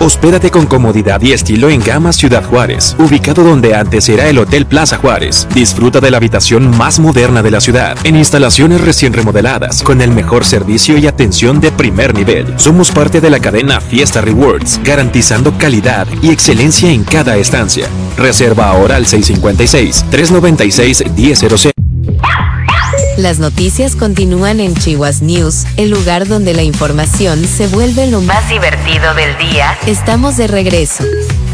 Hospédate con comodidad y estilo en Gama Ciudad Juárez, ubicado donde antes era el Hotel Plaza Juárez. Disfruta de la habitación más moderna de la ciudad, en instalaciones recién remodeladas, con el mejor servicio y atención de primer nivel. Somos parte de la cadena Fiesta Rewards, garantizando calidad y excelencia en cada estancia. Reserva ahora al 656-396-1000. Las noticias continúan en Chihuahua News, el lugar donde la información se vuelve lo más divertido del día. Estamos de regreso.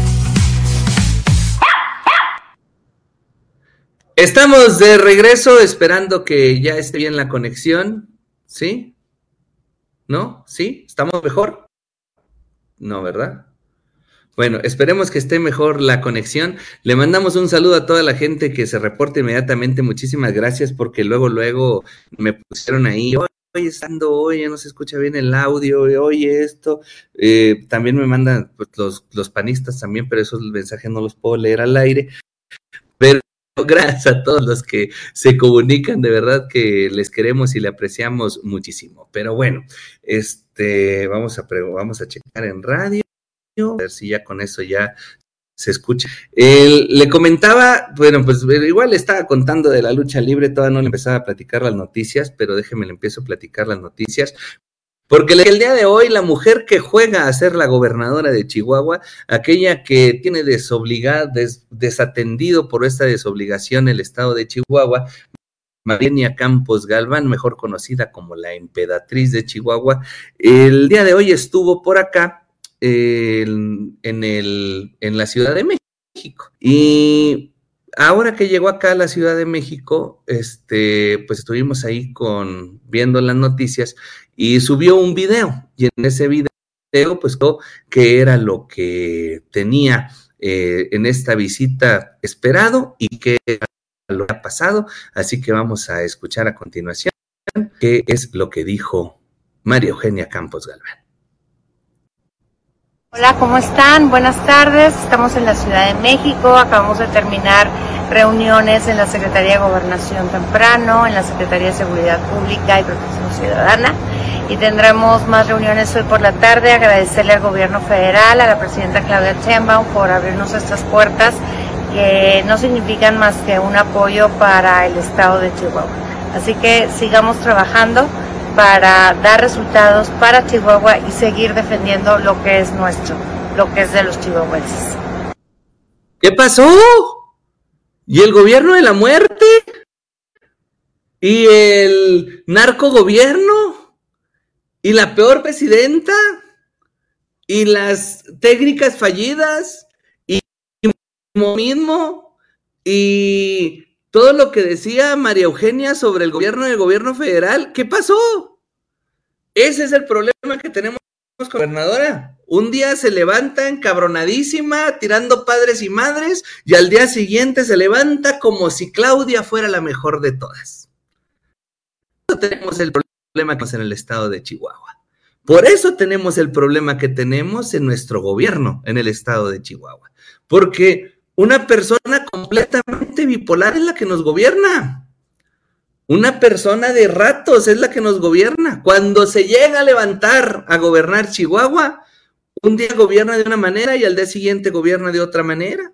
Estamos de regreso, esperando que ya esté bien la conexión. ¿Sí? ¿No? ¿Sí? ¿Estamos mejor? No, ¿verdad? Bueno, esperemos que esté mejor la conexión. Le mandamos un saludo a toda la gente que se reporte inmediatamente. Muchísimas gracias, porque luego me pusieron ahí, oye, ya no se escucha bien el audio, oye esto. También me mandan pues, los panistas también, pero esos mensajes no los puedo leer al aire. Pero gracias a todos los que se comunican, de verdad que les queremos y le apreciamos muchísimo. Pero bueno, vamos a checar en radio. A ver si ya con eso ya se escucha. Le comentaba, bueno, pues igual le estaba contando de la lucha libre, todavía no le empezaba a platicar las noticias, pero déjeme le empiezo a platicar las noticias, porque el día de hoy la mujer que juega a ser la gobernadora de Chihuahua, aquella que tiene desatendido por esta desobligación el estado de Chihuahua, Mariania Campos Galván, mejor conocida como la emperatriz de Chihuahua, el día de hoy estuvo por acá, en la Ciudad de México, y ahora que llegó acá a la Ciudad de México, pues estuvimos ahí viendo las noticias, y subió un video, y en ese video pues que era lo que tenía en esta visita esperado y qué era lo que ha pasado, así que vamos a escuchar a continuación qué es lo que dijo María Eugenia Campos Galván. Hola, ¿cómo están? Buenas tardes, estamos en la Ciudad de México, acabamos de terminar reuniones en la Secretaría de Gobernación temprano, en la Secretaría de Seguridad Pública y Protección Ciudadana, y tendremos más reuniones hoy por la tarde. Agradecerle al gobierno federal, a la presidenta Claudia Sheinbaum por abrirnos estas puertas que no significan más que un apoyo para el estado de Chihuahua. Así que sigamos trabajando para dar resultados para Chihuahua y seguir defendiendo lo que es nuestro, lo que es de los chihuahuenses. ¿Qué pasó? ¿Y el gobierno de la muerte? ¿Y el narcogobierno? ¿Y la peor presidenta? ¿Y las técnicas fallidas? ¿Y lo mismo? ¿Y todo lo que decía María Eugenia sobre el gobierno federal? ¿Qué pasó? Ese es el problema que tenemos con la gobernadora. Un día se levanta encabronadísima, tirando padres y madres, y al día siguiente se levanta como si Claudia fuera la mejor de todas. Por eso tenemos el problema que tenemos en el estado de Chihuahua. Por eso tenemos el problema que tenemos en nuestro gobierno, en el estado de Chihuahua. Porque una persona completamente bipolar es la que nos gobierna. Una persona de ratos es la que nos gobierna. Cuando se llega a levantar a gobernar Chihuahua, un día gobierna de una manera y al día siguiente gobierna de otra manera.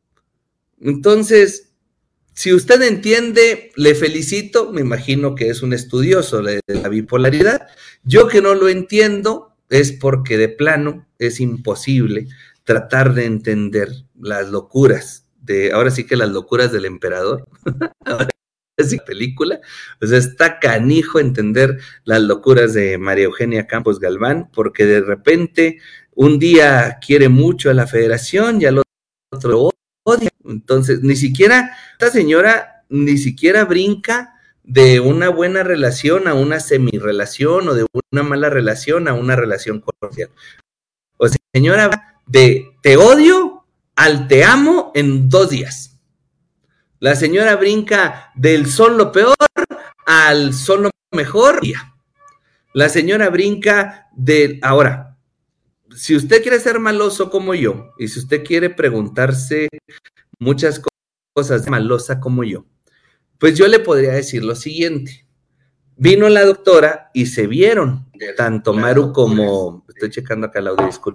Entonces, si usted entiende, le felicito. Me imagino que es un estudioso de la bipolaridad. Yo que no lo entiendo es porque de plano es imposible tratar de entender las locuras ahora sí que las locuras del emperador. Ahora sí, película. O sea, está canijo entender las locuras de María Eugenia Campos Galván, porque de repente un día quiere mucho a la federación y al otro lo odia. Entonces, esta señora ni siquiera brinca de una buena relación a una semirrelación, o de una mala relación a una relación cordial. O sea, señora va de te odio al te amo en 2 días. La señora brinca del son lo peor al son lo mejor. La señora brinca ahora, si usted quiere ser maloso como yo, y si usted quiere preguntarse muchas cosas malosa como yo, pues yo le podría decir lo siguiente. Vino la doctora y se vieron, tanto Maru como, estoy checando acá el audio, disculpe.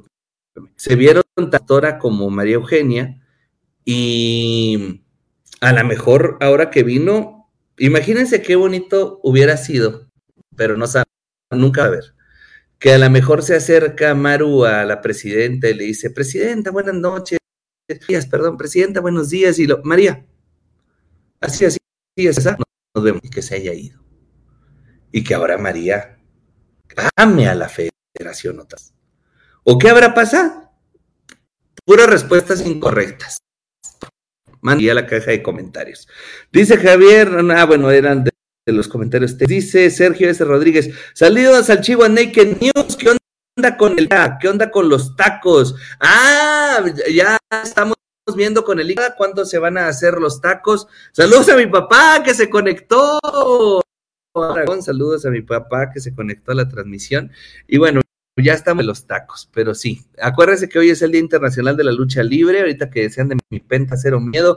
Se vieron tanto Dora como María Eugenia, y a lo mejor ahora que vino, imagínense qué bonito hubiera sido, pero no sabe, nunca va a ver, que a lo mejor se acerca Maru a la presidenta y le dice, presidenta, buenas noches, perdón, presidenta, buenos días, y María, así, nos vemos, y que se haya ido, y que ahora María ame a la federación otras. ¿O qué habrá pasado? Puras respuestas incorrectas. Mandé a la caja de comentarios. Dice Javier, bueno, eran de los comentarios. Dice Sergio S. Rodríguez, saludos al Chihuahua Naked News, ¿qué onda con qué onda con los tacos? Ya estamos viendo con el ICA cuándo se van a hacer los tacos. Saludos a mi papá que se conectó. Saludos a mi papá que se conectó a la transmisión. Y bueno, ya estamos en los tacos, pero sí, acuérdense que hoy es el Día Internacional de la Lucha Libre, ahorita que decían de mi penta, cero miedo,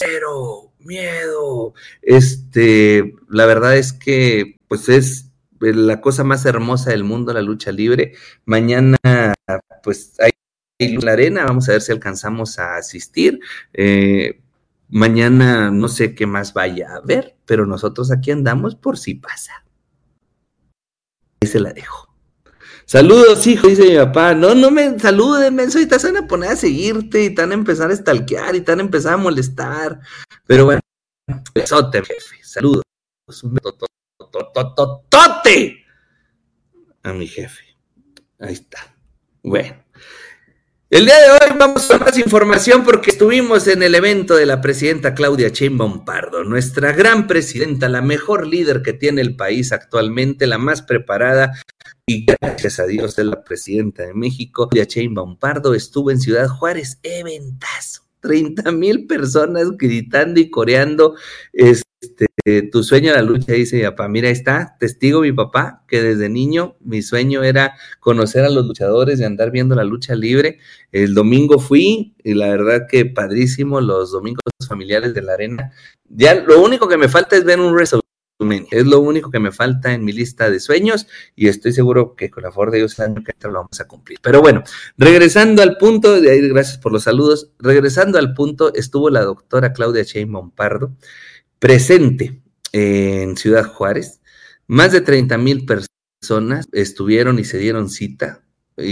la verdad es que pues es la cosa más hermosa del mundo, la lucha libre. Mañana pues hay en la arena, vamos a ver si alcanzamos a asistir, mañana no sé qué más vaya a haber, pero nosotros aquí andamos por si pasa. Ahí se la dejo. Saludos, hijo, dice mi papá. No me saluden, menso, y te van a poner a seguirte, y te van a empezar a stalkear, y te van a empezar a molestar. Pero bueno, besote, jefe. Saludos. Un totototote a mi jefe. Ahí está. Bueno. El día de hoy vamos a más información porque estuvimos en el evento de la presidenta Claudia Sheinbaum Pardo, nuestra gran presidenta, la mejor líder que tiene el país actualmente, la más preparada, y gracias a Dios es la presidenta de México. Claudia Sheinbaum Pardo estuvo en Ciudad Juárez, eventazo, 30,000 personas gritando y coreando tu sueño a la lucha, dice mi papá. Mira, ahí está, testigo mi papá, que desde niño mi sueño era conocer a los luchadores y andar viendo la lucha libre. El domingo fui, y la verdad que padrísimo, los domingos familiares de la arena. Ya lo único que me falta es ver un WrestleMania, es lo único que me falta en mi lista de sueños, y estoy seguro que con la favor de Dios el año que entra lo vamos a cumplir. Pero bueno, regresando al punto, de ahí, gracias por los saludos, regresando al punto, estuvo la doctora Claudia Sheinbaum Pardo presente en Ciudad Juárez. Más de 30,000 personas estuvieron y se dieron cita,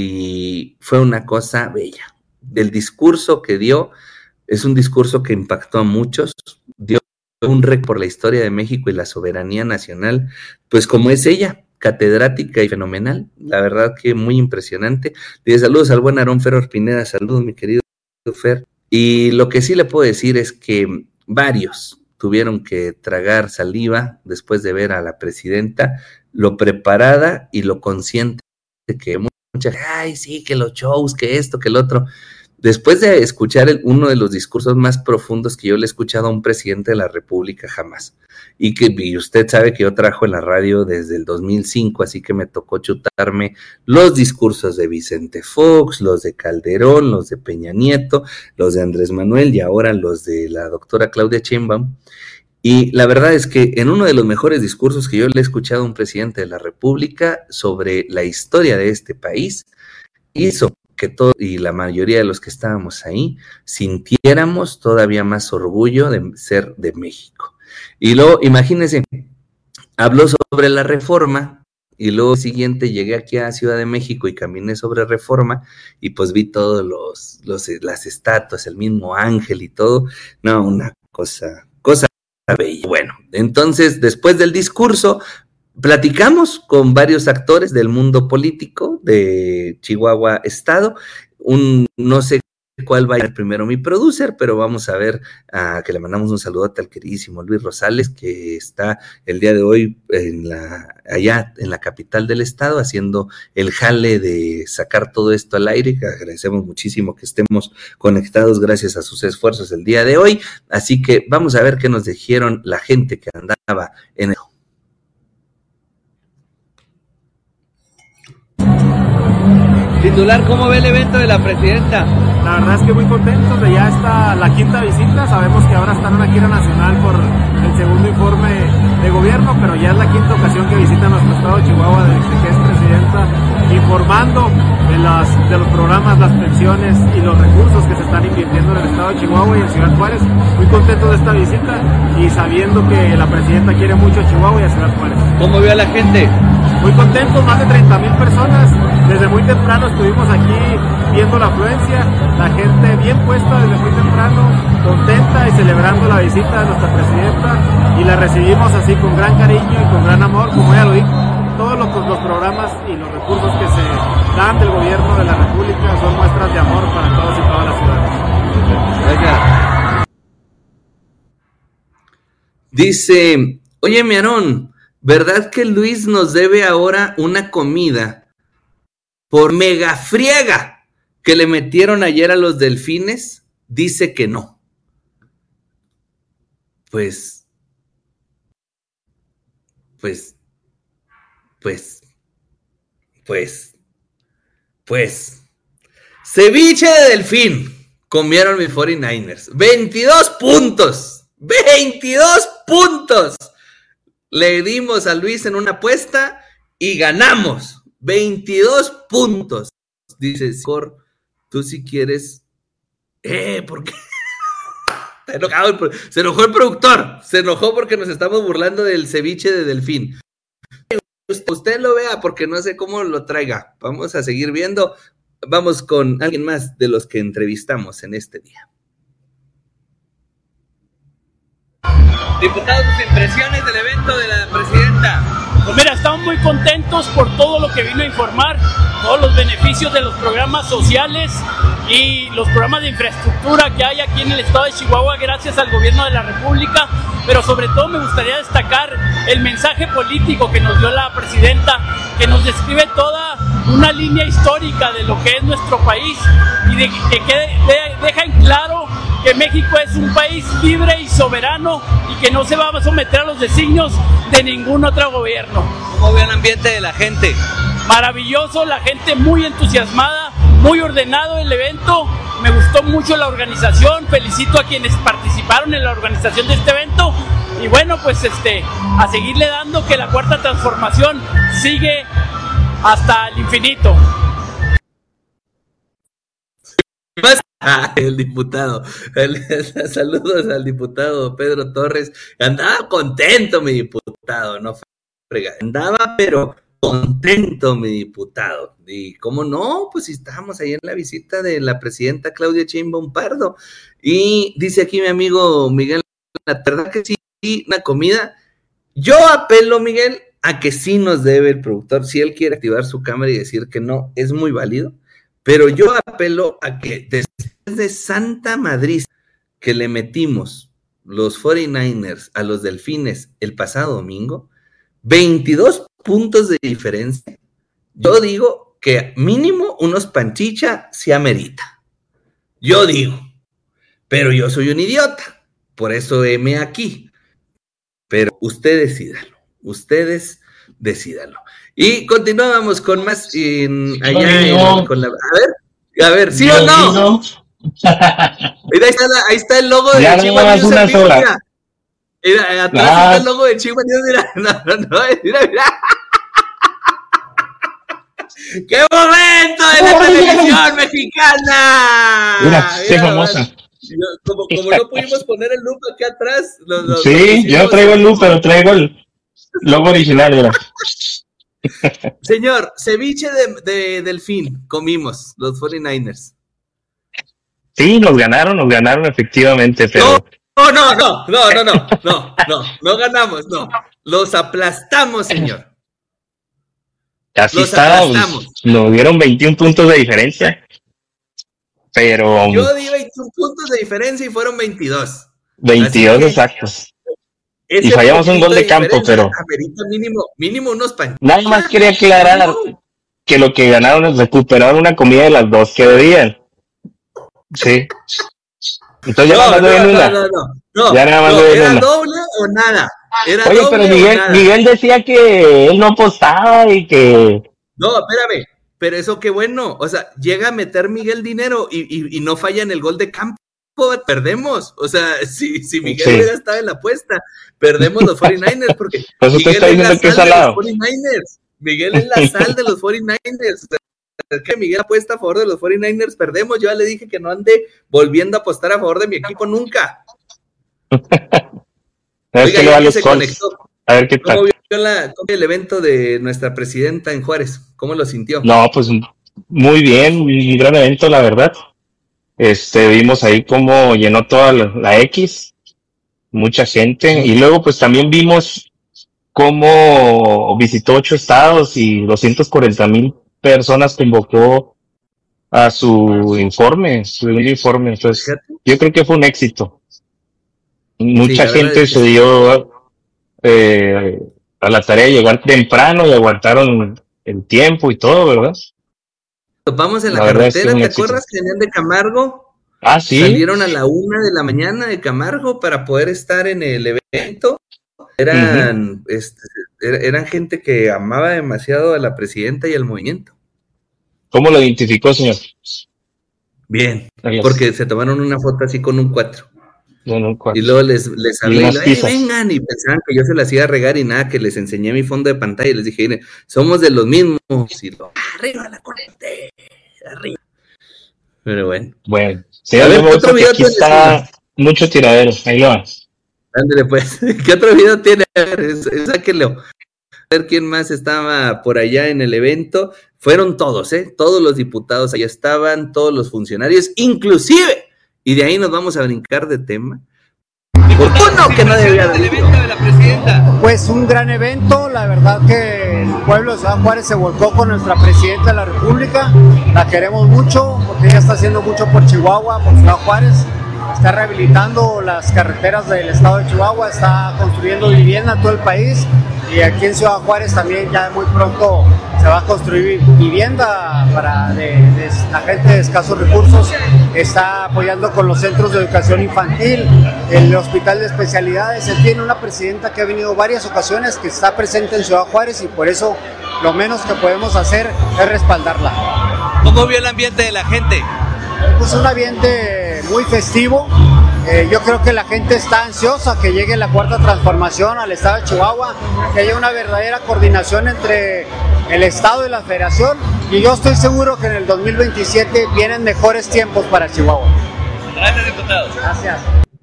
y fue una cosa bella. El discurso que dio es un discurso que impactó a muchos, dio un récord por la historia de México y la soberanía nacional, pues como es ella, catedrática y fenomenal, la verdad que muy impresionante. Dice saludos al buen Aarón Ferro Pineda, saludos mi querido Fer, y lo que sí le puedo decir es que varios tuvieron que tragar saliva después de ver a la presidenta, lo preparada y lo consciente que muchas, sí, que los shows, que esto, que el otro. Después de escuchar uno de los discursos más profundos que yo le he escuchado a un presidente de la República jamás, y usted sabe que yo trabajo en la radio desde el 2005, así que me tocó chutarme los discursos de Vicente Fox, los de Calderón, los de Peña Nieto, los de Andrés Manuel y ahora los de la doctora Claudia Sheinbaum. Y la verdad es que en uno de los mejores discursos que yo le he escuchado a un presidente de la República sobre la historia de este país, hizo que todos y la mayoría de los que estábamos ahí sintiéramos todavía más orgullo de ser de México. Y luego, imagínense, habló sobre la Reforma, y luego siguiente llegué aquí a Ciudad de México y caminé sobre Reforma, y pues vi todos las estatuas, el mismo ángel y todo. No, una cosa bella. Bueno, entonces, después del discurso, platicamos con varios actores del mundo político de Chihuahua Estado. No sé cuál va a ir primero mi producer, pero vamos a ver, que le mandamos un saludote al queridísimo Luis Rosales, que está el día de hoy allá en la capital del estado haciendo el jale de sacar todo esto al aire. Agradecemos muchísimo que estemos conectados gracias a sus esfuerzos el día de hoy, así que vamos a ver qué nos dijeron la gente que andaba en el... Titular, ¿cómo ve el evento de la presidenta? La verdad es que muy contentos de ya esta la quinta visita. Sabemos que ahora están en una gira nacional por el segundo informe de gobierno, pero ya es la quinta ocasión que visita nuestro estado de Chihuahua desde que es presidenta, informando de los programas, las pensiones y los recursos que se están invirtiendo en el estado de Chihuahua y en Ciudad Juárez. Muy contentos de esta visita y sabiendo que la presidenta quiere mucho a Chihuahua y a Ciudad Juárez. ¿Cómo vio a la gente? Muy contentos, más de 30,000 personas. Desde muy temprano estuvimos aquí viendo la afluencia, la gente bien puesta desde muy temprano, contenta y celebrando la visita de nuestra presidenta, y la recibimos así con gran cariño y con gran amor, como ella lo dijo. Todos los programas y los recursos que se dan del gobierno de la República son muestras de amor para todos y todas las ciudades. Gracias. Dice, oye, mi Aarón, ¿verdad que Luis nos debe ahora una comida por mega friega que le metieron ayer a los Delfines? Dice que no. Pues, ceviche de delfín comieron mis 49ers. 22 puntos. 22 puntos. Le dimos a Luis en una apuesta y ganamos. 22 puntos. Dice, Cor, tú si quieres. ¿Por qué? Se enojó el productor. Se enojó porque nos estamos burlando del ceviche de delfín. Usted lo vea porque no sé cómo lo traiga. Vamos a seguir viendo. Vamos con alguien más de los que entrevistamos en este día. Diputados, sus impresiones del evento de la presidenta. Pues mira, estamos muy contentos por todo lo que vino a informar, todos los beneficios de los programas sociales y los programas de infraestructura que hay aquí en el estado de Chihuahua gracias al gobierno de la República, pero sobre todo me gustaría destacar el mensaje político que nos dio la presidenta, que nos describe toda una línea histórica de lo que es nuestro país y deja en claro que México es un país libre y soberano y que no se va a someter a los designios de ningún otro gobierno. ¿Cómo ve el ambiente de la gente? Maravilloso, la gente muy entusiasmada, muy ordenado el evento, me gustó mucho la organización, felicito a quienes participaron en la organización de este evento y bueno, pues a seguirle dando que la cuarta transformación sigue hasta el infinito. El diputado, saludos al diputado Pedro Torres. Andaba contento mi diputado, no frega, andaba pero contento mi diputado. Y cómo no, pues estábamos ahí en la visita de la presidenta Claudia Sheinbaum Pardo. Y dice aquí mi amigo Miguel, la verdad que sí, una comida. Yo apelo, Miguel, a que sí nos debe el productor. Si él quiere activar su cámara y decir que no, es muy válido. Pero yo apelo a que después de Santa Madrid que le metimos los 49ers a los Delfines el pasado domingo, 22 puntos de diferencia, yo digo que mínimo unos panchicha se amerita. Yo digo, pero yo soy un idiota, por eso heme aquí. Pero ustedes decídanlo. Y continuábamos con más con la... A ver, ¿sí o no? Mira, ahí está el logo de Chihuahua News en vivo, mira, atrás está el logo de Chihuahua News, mira. ¡Qué momento de la televisión mexicana! Mira, qué famosa. Como no pudimos poner el loop aquí atrás. Sí, yo no traigo el loop, pero traigo el logo original, mira. Señor, ceviche de delfín comimos, los 49ers. Sí, nos ganaron efectivamente, pero... No ganamos, no. Los aplastamos, señor. Así está, nos dieron 21 puntos de diferencia, pero... Yo di 21 puntos de diferencia y fueron 22. 22 exactos. Y fallamos un gol de campo, pero... Mínimo unos paños. Nada más quería aclarar que lo que ganaron es recuperaron una comida de las dos que debían. Sí. Entonces ya nada más deben una. Ya nada más deben ¿era una. doble o nada? Oye, pero Miguel decía que él no apostaba y que... No, espérame. pero eso qué bueno, o sea, llega a meter Miguel dinero y no falla en el gol de campo, perdemos, o sea, si Miguel hubiera estado en la apuesta, perdemos los 49ers, porque Miguel es la sal de los 49ers, Miguel es la sal de los 49ers, o sea, que Miguel apuesta a favor de los 49ers, perdemos. Yo ya le dije que no ande volviendo a apostar a favor de mi equipo nunca. Oiga, ya que se conectó. A ver qué tal. ¿Cómo vio el evento de nuestra presidenta en Juárez? ¿Cómo lo sintió? No, pues muy bien, un gran evento, la verdad. Vimos ahí cómo llenó toda la X, mucha gente, y luego pues también vimos cómo visitó 8 estados y 240,000 personas convocó a su informe. Entonces, yo creo que fue un éxito. Mucha gente se dio a la tarea de llegar temprano y aguantaron el tiempo y todo, ¿verdad? Topamos en la carretera, ¿te acuerdas que venían de Camargo? Ah, sí. Salieron a la 1 de la mañana de Camargo para poder estar en el evento. Eran gente que amaba demasiado a la presidenta y al movimiento. ¿Cómo lo identificó, señor? Bien, porque se tomaron una foto así con un 4. Y luego les hablé, vengan, y pensaban que yo se las iba a regar y nada, que les enseñé mi fondo de pantalla y les dije, miren, somos de los mismos. Y arriba la corriente, arriba. Pero bueno. Bueno, otro video aquí está mucho tiradero, ahí lo van. Ándale pues, ¿qué otro video tiene? A ver, sáquenlo. A ver quién más estaba por allá en el evento. Fueron todos, todos los diputados allá estaban, todos los funcionarios, inclusive, y de ahí nos vamos a brincar de tema. ¿Por qué no que no debía haber el evento de la presidenta? Pues un gran evento, la verdad que el pueblo de Ciudad Juárez se volcó con nuestra presidenta de la República, la queremos mucho porque ella está haciendo mucho por Chihuahua, por Ciudad Juárez. Está rehabilitando las carreteras del estado de Chihuahua, está construyendo vivienda en todo el país y aquí en Ciudad Juárez también ya muy pronto se va a construir vivienda para la gente de escasos recursos. Está apoyando con los centros de educación infantil, el hospital de especialidades. Él tiene una presidenta que ha venido varias ocasiones, que está presente en Ciudad Juárez y por eso lo menos que podemos hacer es respaldarla. ¿Cómo vio el ambiente de la gente? Pues un ambiente muy festivo. Yo creo que la gente está ansiosa que llegue la cuarta transformación al estado de Chihuahua, que haya una verdadera coordinación entre el estado y la federación, y yo estoy seguro que en el 2027 vienen mejores tiempos para Chihuahua. Gracias, diputados. Gracias.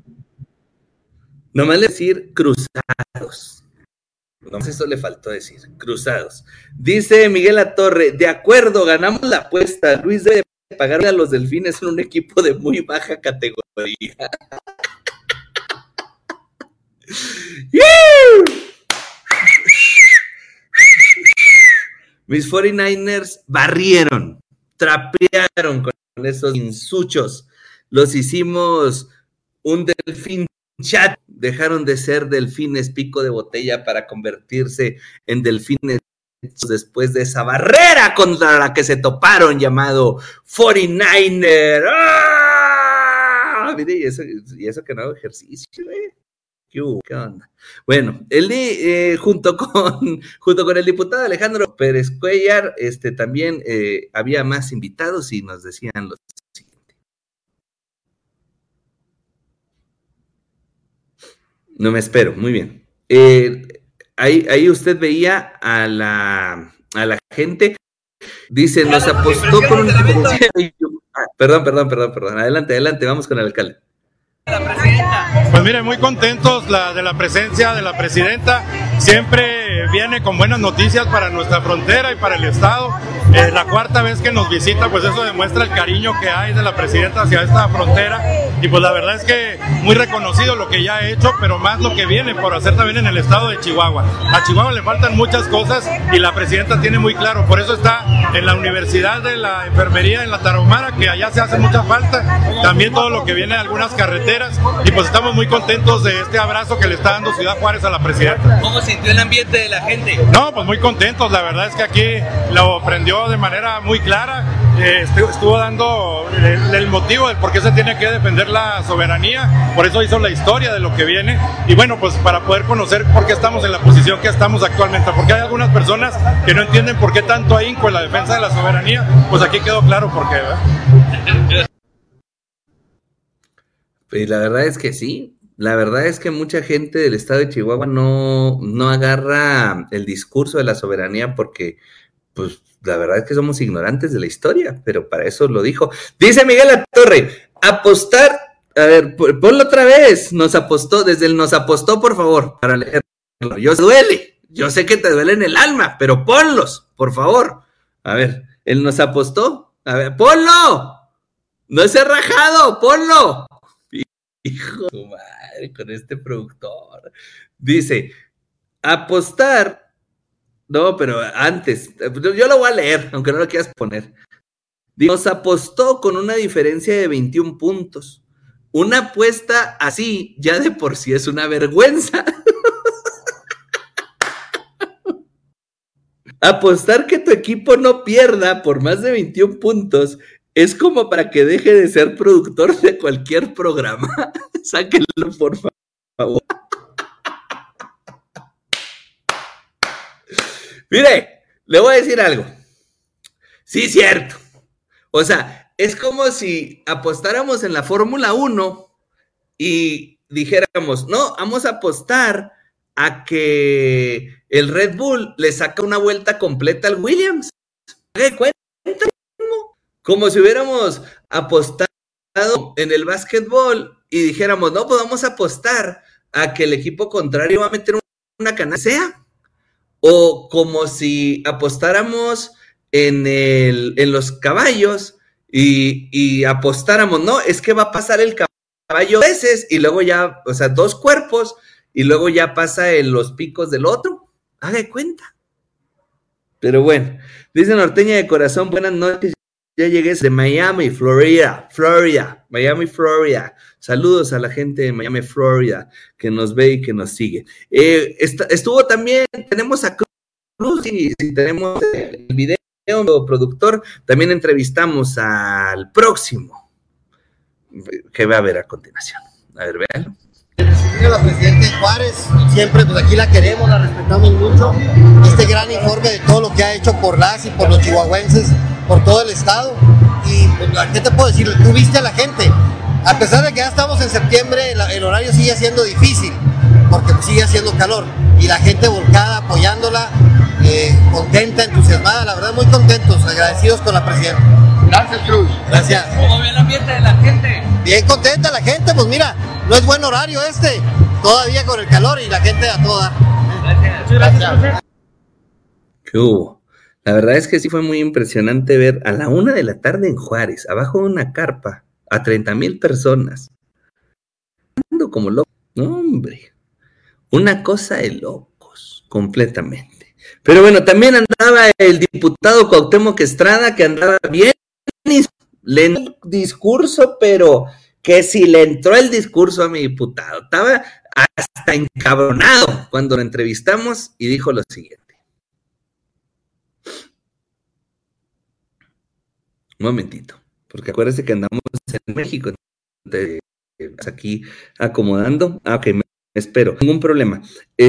Nomás decir cruzados. No, eso le faltó decir, cruzados. Dice Miguel Latorre, de acuerdo, ganamos la apuesta. Luis debe pagarle a los Delfines en un equipo de muy baja categoría. Mis 49ers barrieron, trapearon con esos insuchos, los hicimos un delfín chat, dejaron de ser delfines pico de botella para convertirse en delfines después de esa barrera contra la que se toparon llamado 49er. ¡Ah! Mire, y eso que no hago ejercicio, ¿Qué onda? Bueno, junto con el diputado Alejandro Pérez Cuellar, también había más invitados y nos decían lo siguiente. No me espero, muy bien. Ahí usted veía a la gente, dice, nos apostó por un... Perdón, adelante, vamos con el alcalde. Pues miren, muy contentos de la presencia de la presidenta, siempre viene con buenas noticias para nuestra frontera y para el estado. La cuarta vez que nos visita, pues eso demuestra el cariño que hay de la presidenta hacia esta frontera, y pues la verdad es que muy reconocido lo que ya ha hecho, pero más lo que viene por hacer también en el estado de Chihuahua. A Chihuahua le faltan muchas cosas y la presidenta tiene muy claro, por eso está en la Universidad de la Enfermería en la Tarahumara, que allá se hace mucha falta, también todo lo que viene de algunas carreteras, y pues estamos muy contentos de este abrazo que le está dando Ciudad Juárez a la presidenta. ¿Cómo sintió el ambiente de la gente? No, pues muy contentos, la verdad es que aquí lo prendió de manera muy clara. estuvo dando el motivo del por qué se tiene que defender la soberanía, por eso hizo la historia de lo que viene, y bueno, pues para poder conocer por qué estamos en la posición que estamos actualmente, porque hay algunas personas que no entienden por qué tanto ahínco en la defensa de la soberanía, pues aquí quedó claro por qué, ¿verdad? Pues la verdad es que sí. La verdad es que mucha gente del estado de Chihuahua no agarra el discurso de la soberanía porque, pues, la verdad es que somos ignorantes de la historia, pero para eso lo dijo. Dice Miguel Latorre, apostar, a ver, ponlo otra vez, nos apostó, por favor, para leerlo. Yo sé que te duele en el alma, pero ponlos, por favor. A ver, él nos apostó, a ver, ponlo, no se ha rajado, ponlo. Hijo de madre, con este productor. Dice, apostar. No, pero antes, yo lo voy a leer, aunque no lo quieras poner. Nos apostó con una diferencia de 21 puntos. Una apuesta así, ya de por sí es una vergüenza. Apostar que tu equipo no pierda por más de 21 puntos es como para que deje de ser productor de cualquier programa. Sáquenlo, por favor. Mire, le voy a decir algo. Sí, cierto. O sea, es como si apostáramos en la Fórmula 1 y dijéramos, no, vamos a apostar a que el Red Bull le saca una vuelta completa al Williams. ¿Qué cuenta? Como si hubiéramos apostado en el básquetbol y dijéramos, no, pues vamos a apostar a que el equipo contrario va a meter una canasta. O como si apostáramos en los caballos y apostáramos, no, es que va a pasar el caballo veces y luego ya, o sea, 2 cuerpos y luego ya pasa en los picos del otro. Haga de cuenta. Pero bueno, dice Norteña de Corazón, buenas noches. Ya llegué de Miami, Florida. Miami, Florida. Saludos a la gente de Miami, Florida, que nos ve y que nos sigue. Estuvo también, tenemos a Cruz, y si tenemos el video productor, también entrevistamos al próximo, que va a ver a continuación. A ver, véanlo. La presidenta Juárez, siempre pues aquí la queremos, la respetamos mucho. Este gran informe de todo lo que ha hecho por las y por los chihuahuenses, por todo el estado. Y pues, ¿qué te puedo decir? Tú viste a la gente. A pesar de que ya estamos en septiembre, el horario sigue siendo difícil, porque sigue haciendo calor. Y la gente volcada, apoyándola, contenta, entusiasmada, la verdad muy contentos, agradecidos con la presidenta. Gracias, Cruz. Gracias. ¿Cómo ve el ambiente de la gente? Bien contenta la gente, pues mira, no es buen horario todavía con el calor y la gente a toda. Gracias. ¿Qué hubo? La verdad es que sí fue muy impresionante ver a la 1 de la tarde en Juárez, abajo de una carpa, a 30,000 personas. Ando como loco. No, hombre. Una cosa de locos, completamente. Pero bueno, también andaba el diputado Cuauhtémoc Estrada, que andaba bien lento el discurso, pero que si le entró el discurso a mi diputado, estaba hasta encabronado cuando lo entrevistamos y dijo lo siguiente. Un momentito, porque acuérdense que andamos en México, entonces, aquí acomodando. Ok, me espero, ningún problema.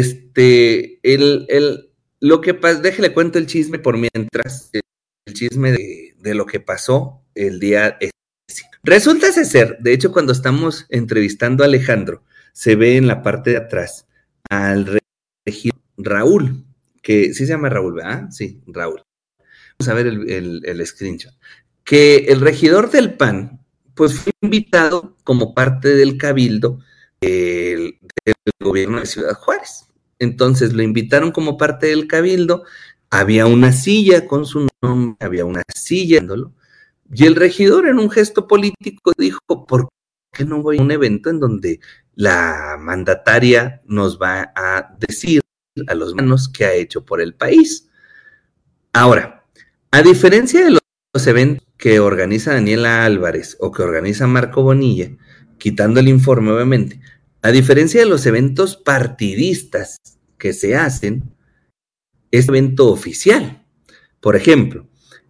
Lo que pasa, déjele cuento el chisme por mientras, el chisme de lo que pasó el día. Resulta ser, de hecho, cuando estamos entrevistando a Alejandro, se ve en la parte de atrás al regidor Raúl, que sí se llama Raúl, ¿verdad? Sí, Raúl. Vamos a ver el screenshot. Que el regidor del PAN, pues fue invitado como parte del cabildo del gobierno de Ciudad Juárez. Entonces lo invitaron como parte del cabildo, había una silla con su nombre, había una silla, y el regidor en un gesto político dijo, ¿por qué no voy a un evento en donde la mandataria nos va a decir a los manos qué ha hecho por el país? Ahora, a diferencia de los eventos que organiza Daniela Álvarez o que organiza Marco Bonilla, quitando el informe obviamente, a diferencia de los eventos partidistas que se hacen, es evento oficial. Por ejemplo,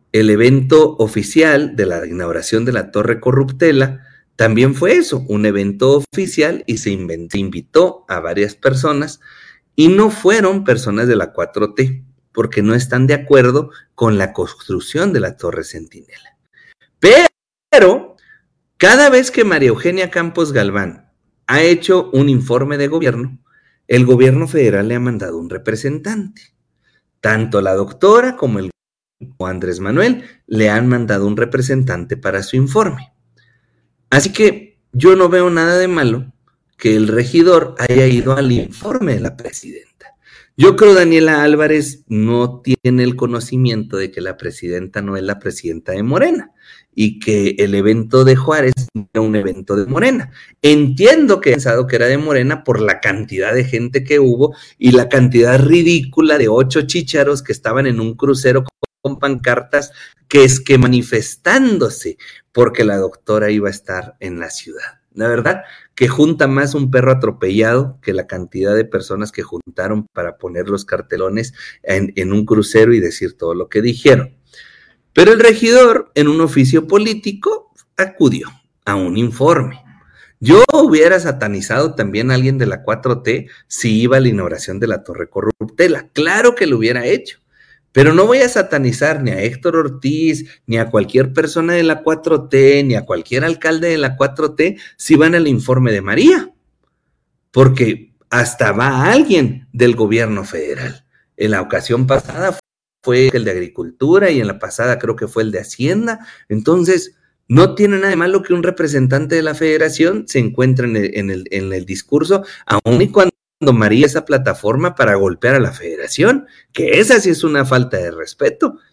el evento oficial de la inauguración de la Torre Corruptela también fue eso, un evento oficial, y se invitó a varias personas y no fueron personas de la 4T, porque no están de acuerdo con la construcción de la Torre Centinela. Pero cada vez que María Eugenia Campos Galván ha hecho un informe de gobierno, el gobierno federal le ha mandado un representante. Tanto la doctora como el Andrés Manuel le han mandado un representante para su informe. Así que yo no veo nada de malo que el regidor haya ido al informe de la presidenta. Yo creo que Daniela Álvarez no tiene el conocimiento de que la presidenta no es la presidenta de Morena y que el evento de Juárez era un evento de Morena. Entiendo que he pensado que era de Morena por la cantidad de gente que hubo y la cantidad ridícula de 8 chícharos que estaban en un crucero con pancartas que es que manifestándose porque la doctora iba a estar en la ciudad. La verdad que junta más un perro atropellado que la cantidad de personas que juntaron para poner los cartelones en un crucero y decir todo lo que dijeron. Pero el regidor, en un oficio político, acudió a un informe. Yo hubiera satanizado también a alguien de la 4T si iba a la inauguración de la Torre Corruptela. Claro que lo hubiera hecho. Pero no voy a satanizar ni a Héctor Ortiz, ni a cualquier persona de la 4T, ni a cualquier alcalde de la 4T si van al informe de María. Porque hasta va alguien del gobierno federal. En la ocasión pasada fue el de Agricultura y en la pasada creo que fue el de Hacienda. Entonces, no tiene nada de malo que un representante de la federación se encuentre en el discurso, aun y cuando María esa plataforma para golpear a la federación, que esa sí es una falta de respeto.